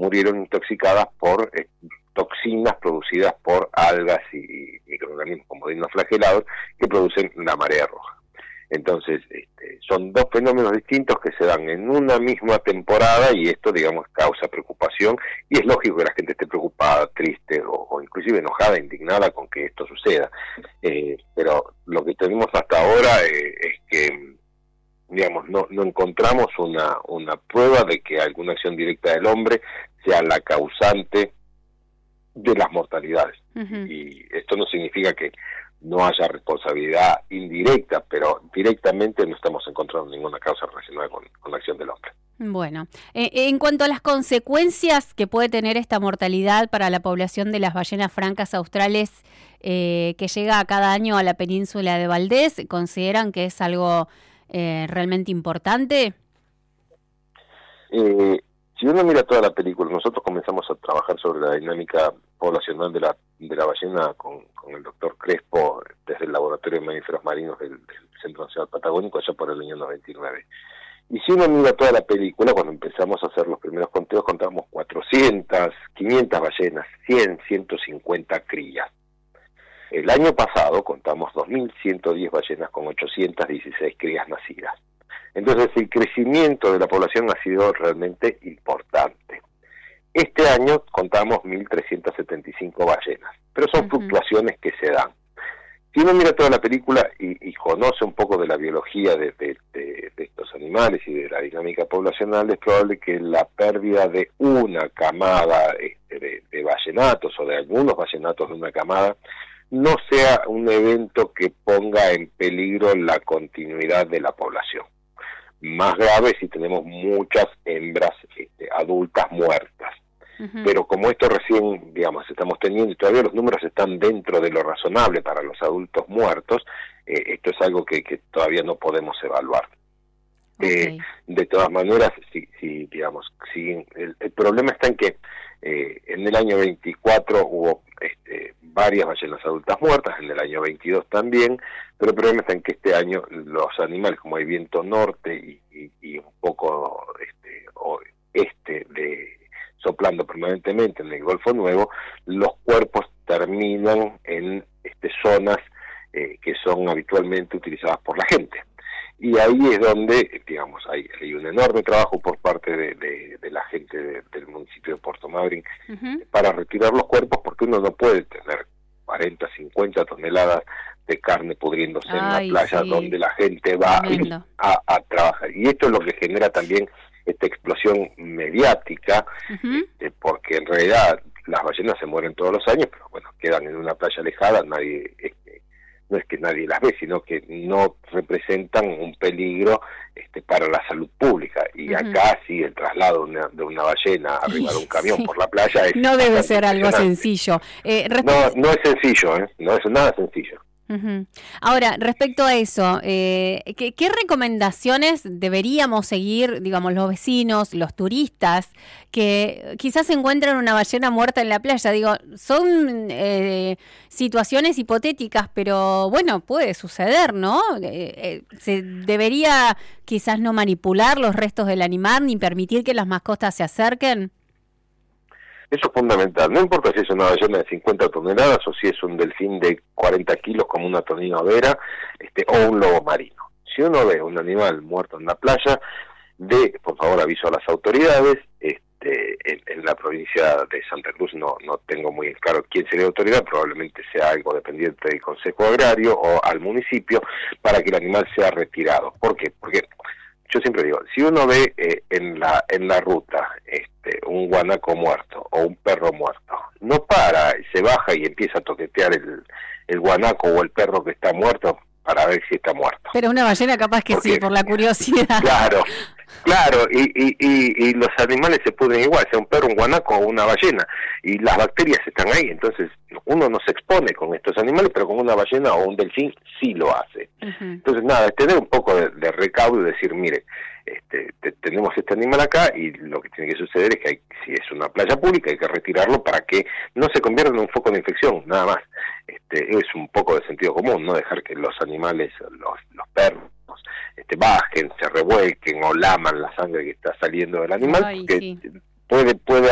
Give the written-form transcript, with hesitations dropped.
murieron intoxicadas por toxinas producidas por algas y microorganismos como dinoflagelados que producen la marea roja. Entonces, son dos fenómenos distintos que se dan en una misma temporada y esto, digamos, causa preocupación y es lógico que la gente esté preocupada, triste o inclusive enojada, indignada con que esto suceda. Pero lo que tenemos hasta ahora es que, digamos, no encontramos una prueba de que alguna acción directa del hombre sea la causante de las mortalidades. Uh-huh. Y esto no significa que no haya responsabilidad indirecta, pero directamente no estamos encontrando ninguna causa relacionada con la acción del hombre. Bueno, en cuanto a las consecuencias que puede tener esta mortalidad para la población de las ballenas francas australes que llega cada año a la península de Valdés, ¿consideran que es algo realmente importante? Si uno mira toda la película, nosotros comenzamos a trabajar sobre la dinámica poblacional de la ballena con el doctor Crespo desde el Laboratorio de Mamíferos Marinos del Centro Nacional Patagónico allá por el año 99. Y si uno mira toda la película, cuando empezamos a hacer los primeros conteos contábamos 400, 500 ballenas, 100, 150 crías. El año pasado contamos 2.110 ballenas con 816 crías nacidas. Entonces el crecimiento de la población ha sido realmente importante. Este año contamos 1.375 ballenas, pero son fluctuaciones que se dan. Si uno mira toda la película y conoce un poco de la biología de estos animales y de la dinámica poblacional, es probable que la pérdida de una camada de ballenatos o de algunos ballenatos de una camada no sea un evento que ponga en peligro la continuidad de la población. Más grave si tenemos muchas hembras adultas muertas. Uh-huh. Pero como esto recién, digamos, estamos teniendo y todavía los números están dentro de lo razonable para los adultos muertos, esto es algo que todavía no podemos evaluar. Okay. De todas maneras, sí, digamos, sí, el problema está en que en el año 24 hubo varias ballenas adultas muertas, en el año 22 también, pero el problema está en que este año los animales, como hay viento norte y un poco soplando permanentemente en el Golfo Nuevo, los cuerpos terminan en zonas que son habitualmente utilizadas por la gente. Y ahí es donde, digamos, hay un enorme trabajo por parte de la gente del municipio de Puerto Madryn uh-huh. para retirar los cuerpos, porque uno no puede tener 40, 50 toneladas de carne pudriéndose en la playa donde la gente va a trabajar. Y esto es lo que genera también esta explosión mediática, uh-huh. Porque en realidad las ballenas se mueren todos los años, pero bueno, quedan en una playa alejada, nadie... no es que nadie las ve, sino que no representan un peligro para la salud pública. Y uh-huh. acá sí, el traslado de una ballena arriba de un camión por la playa es... No debe ser algo sencillo. No es sencillo, no es nada sencillo. Uh-huh. Ahora, respecto a eso, ¿qué recomendaciones deberíamos seguir, digamos, los vecinos, los turistas, que quizás encuentran una ballena muerta en la playa? Digo, son situaciones hipotéticas, pero bueno, puede suceder, ¿no? Se debería quizás no manipular los restos del animal, ni permitir que las mascotas se acerquen. Eso es fundamental, no importa si es una ballena de 50 toneladas o si es un delfín de 40 kilos como una tonina overa o un lobo marino. Si uno ve un animal muerto en la playa, dé por favor aviso a las autoridades. En la provincia de Santa Cruz no tengo muy claro quién sería la autoridad, probablemente sea algo dependiente del Consejo Agrario o al municipio, para que el animal sea retirado. ¿Por qué? Porque yo siempre digo, si uno ve en la ruta un guanaco muerto o un perro muerto, no para, se baja y empieza a toquetear el guanaco o el perro que está muerto para ver si está muerto. Pero una ballena capaz que sí, por la curiosidad. Claro, y los animales se pudren igual, sea un perro, un guanaco o una ballena, y las bacterias están ahí, entonces uno no se expone con estos animales, pero con una ballena o un delfín sí lo hace. Uh-huh. Entonces nada, es tener un poco de recaudo y decir, mire, tenemos este animal acá y lo que tiene que suceder es que si es una playa pública hay que retirarlo para que no se convierta en un foco de infección, nada más. Es un poco de sentido común, no dejar que los animales, los perros, bajen, se revuelquen o laman la sangre que está saliendo del animal, porque sí. puede